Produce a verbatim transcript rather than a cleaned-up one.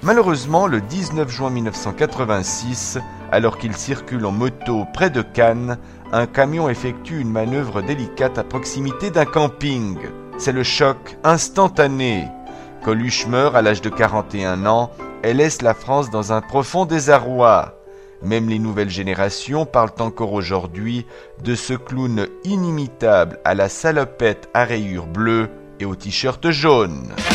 Malheureusement, le dix-neuf juin mille neuf cent quatre-vingt-six, alors qu'il circule en moto près de Cannes, un camion effectue une manœuvre délicate à proximité d'un camping. C'est le choc instantané. Coluche meurt à l'âge de quarante et un ans et laisse la France dans un profond désarroi. Même les nouvelles générations parlent encore aujourd'hui de ce clown inimitable à la salopette à rayures bleues et au t-shirt jaune.